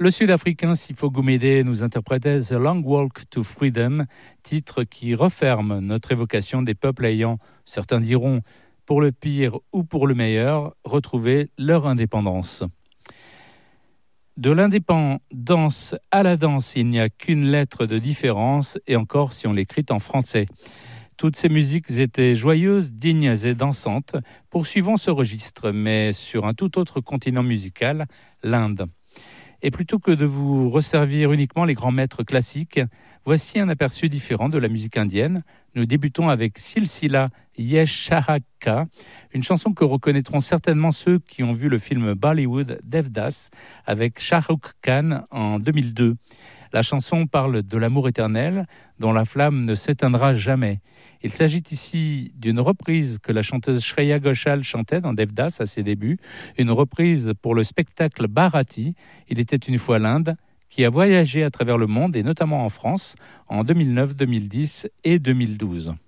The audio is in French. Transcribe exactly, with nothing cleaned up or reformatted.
Le Sud-Africain Sipho Gumede nous interprétait The Long Walk to Freedom, titre qui referme notre évocation des peuples ayant, certains diront, pour le pire ou pour le meilleur, retrouvé leur indépendance. De l'indépendance à la danse, il n'y a qu'une lettre de différence, et encore si on l'écrit en français. Toutes ces musiques étaient joyeuses, dignes et dansantes, poursuivant ce registre, mais sur un tout autre continent musical, l'Inde. Et plutôt que de vous resservir uniquement les grands maîtres classiques, voici un aperçu différent de la musique indienne. Nous débutons avec Silsila Yeshahaka, une chanson que reconnaîtront certainement ceux qui ont vu le film Bollywood Devdas avec Shah Rukh Khan en deux mille deux. La chanson parle de l'amour éternel dont la flamme ne s'éteindra jamais. Il s'agit ici d'une reprise que la chanteuse Shreya Ghoshal chantait dans Devdas à ses débuts, une reprise pour le spectacle Bharati, Il était une fois l'Inde, qui a voyagé à travers le monde et notamment en France en deux mille neuf, deux mille dix et deux mille douze.